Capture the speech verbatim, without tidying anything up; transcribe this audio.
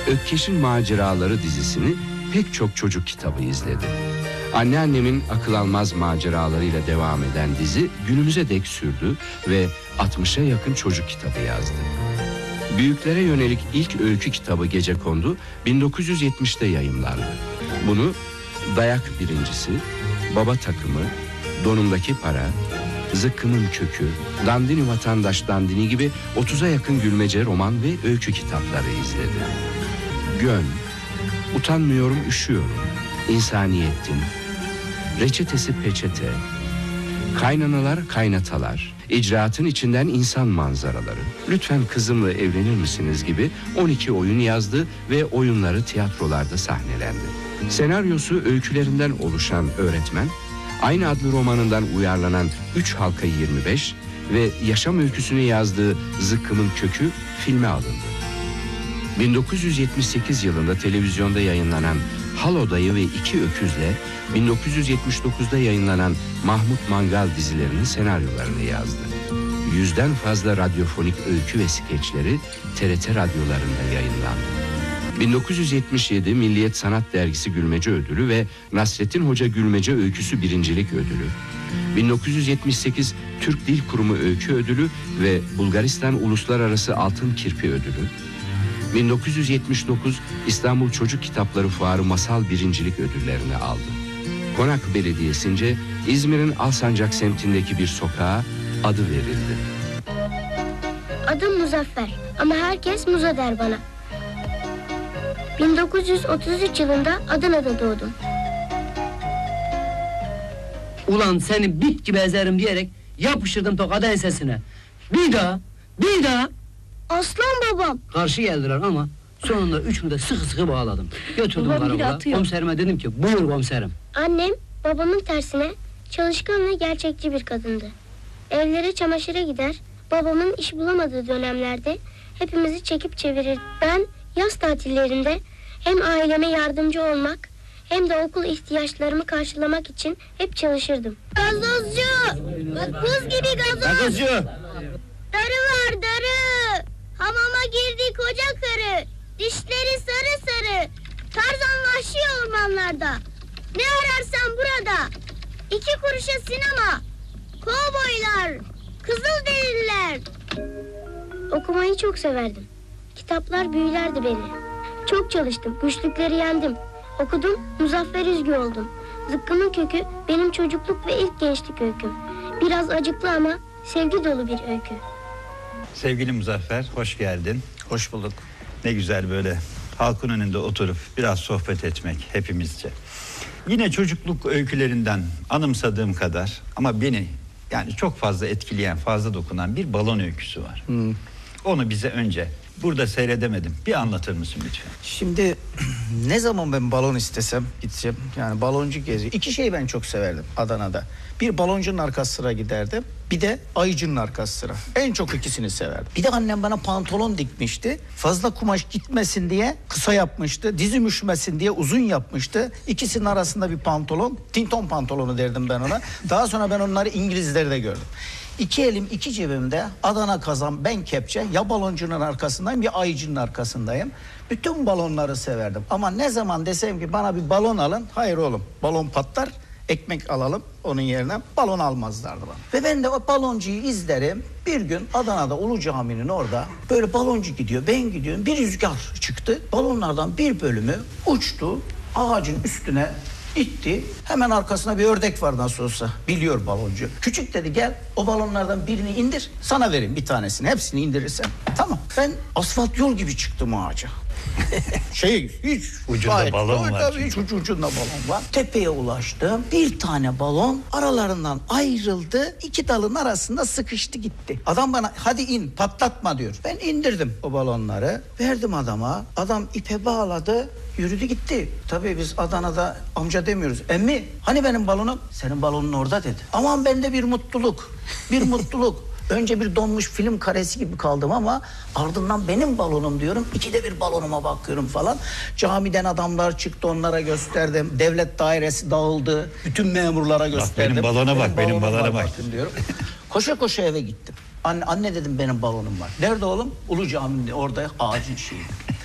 Ökkeş'in Maceraları dizisini pek çok çocuk kitabı izledi. Anneannemin akıl almaz maceralarıyla devam eden dizi günümüze dek sürdü ve altmışa yakın çocuk kitabı yazdı. Büyüklere yönelik ilk öykü kitabı Gecekondu bin dokuz yüz yetmişte yayımlandı. Bunu Dayak Birincisi, Baba Takımı, Donumdaki Para, Zıkkımın Kökü, Dandini Vatandaş Dandini gibi otuza yakın gülmece, roman ve öykü kitapları izledi. Gön, Utanmıyorum Üşüyorum, İnsaniyettin, Reçetesi Peçete, Kaynanalar Kaynatalar, İcraatın içinden insan manzaraları, Lütfen Kızımla Evlenir Misiniz gibi on iki oyun yazdı ve oyunları tiyatrolarda sahnelendi. Senaryosu öykülerinden oluşan Öğretmen, aynı adlı romanından uyarlanan Üç Halka yirmi beş ve yaşam öyküsünü yazdığı Zıkkımın Kökü filme alındı. bin dokuz yüz yetmiş sekiz yılında televizyonda yayınlanan Halo Dayı ve İki Öküz'le bin dokuz yüz yetmiş dokuzda yayınlanan Mahmut Mangal dizilerinin senaryolarını yazdı. Yüzden fazla radyofonik öykü ve skeçleri T R T radyolarında yayınlandı. bin dokuz yüz yetmiş yedi Milliyet Sanat Dergisi Gülmece Ödülü ve Nasrettin Hoca Gülmece Öyküsü Birincilik Ödülü, bin dokuz yüz yetmiş sekiz Türk Dil Kurumu Öykü Ödülü ve Bulgaristan Uluslararası Altın Kirpi Ödülü, bin dokuz yüz yetmiş dokuz İstanbul Çocuk Kitapları Fuarı Masal Birincilik Ödüllerini aldı. Konak Belediyesi'nce İzmir'in Alsancak semtindeki bir sokağa adı verildi. Adım Muzaffer ama herkes Muza der bana. bin dokuz yüz otuz üç yılında Adana'da doğdum. Ulan seni bit gibi ezerim diyerek yapıştırdım tokada ensesine. Bir daha, bir daha. Aslan babam. Karşı geldiler ama sonunda üçünü de sıkı sıkı bağladım. Götürdüm karakola. Komiserime dedim ki buyur komiserim. Annem babamın tersine çalışkan ve gerçekçi bir kadındı. Evlere çamaşıra gider, babamın iş bulamadığı dönemlerde hepimizi çekip çevirir. Ben yaz tatillerinde hem aileme yardımcı olmak hem de okul ihtiyaçlarımı karşılamak için hep çalışırdım. Gazozcu! Buz gibi gazoz! Gazozcu! Darı var darı! Hamama girdi koca karı! Dişleri sarı sarı! Tarzan vahşi ormanlarda! Ne ararsan burada! İki kuruşa sinema! Kovboylar! Kızılderililer! Okumayı çok severdim. Kitaplar büyülerdi beni. Çok çalıştım, güçlükleri yendim. Okudum, Muzaffer Üzgü oldum. Zıkkımın Kökü benim çocukluk ve ilk gençlik öyküm. Biraz acıklı ama sevgi dolu bir öykü. Sevgili Muzaffer, hoş geldin. Hoş bulduk. Ne güzel böyle halkın önünde oturup biraz sohbet etmek hepimizce. Yine çocukluk öykülerinden anımsadığım kadar ama beni yani çok fazla etkileyen, fazla dokunan bir balon öyküsü var. Hmm. Onu bize önce burada seyredemedim. Bir anlatır mısın lütfen? Şimdi ne zaman ben balon istesem gideceğim. Yani baloncu geziyor. İki şeyi ben çok severdim Adana'da. Bir baloncunun arkası sıra giderdim. Bir de ayıcının arkası sıra. En çok ikisini severdim. Bir de annem bana pantolon dikmişti. Fazla kumaş gitmesin diye kısa yapmıştı. Dizim üşümesin diye uzun yapmıştı. İkisinin arasında bir pantolon. Tinton pantolonu derdim ben ona. Daha sonra ben onları İngilizlerde gördüm. İki elim iki cebimde, Adana kazan, ben kepçe, ya baloncunun arkasındayım ya ayıcının arkasındayım. Bütün balonları severdim ama ne zaman desem ki bana bir balon alın, hayır oğlum balon patlar, ekmek alalım onun yerine, balon almazlardı bana. Ve ben de o baloncuyu izlerim. Bir gün Adana'da Ulu Cami'nin orada böyle baloncu gidiyor, ben gidiyorum, bir rüzgar çıktı. Balonlardan bir bölümü uçtu, ağacın üstüne İtti. Hemen arkasına bir ördek var nasıl olsa. Biliyor baloncu. Küçük dedi gel o balonlardan birini indir. Sana vereyim bir tanesini. Hepsini indirirsen. Tamam. Ben asfalt yol gibi çıktım ağaca. şey hiç. Ucunda gayet, balon var. Tabii hiç ucu ucunda balon var. Tepeye ulaştım. Bir tane balon aralarından ayrıldı. İki dalın arasında sıkıştı gitti. Adam bana hadi in patlatma diyor. Ben indirdim o balonları. Verdim adama. Adam ipe bağladı. Yürüdü gitti. Tabii biz Adana'da amca demiyoruz. Emmi hani benim balonum? Senin balonun orada dedi. Aman bende bir mutluluk. Bir mutluluk. Önce bir donmuş film karesi gibi kaldım ama ardından benim balonum diyorum. İkide bir balonuma bakıyorum falan. Camiden adamlar çıktı onlara gösterdim. Devlet dairesi dağıldı. Bütün memurlara gösterdim. Bak benim balona bak, benim, benim balona bak. Diyorum. Koşa koşa eve gittim. Anne, anne dedim benim balonum var. Nerede oğlum? Ulu Cami'nin orada ağacın şeyi.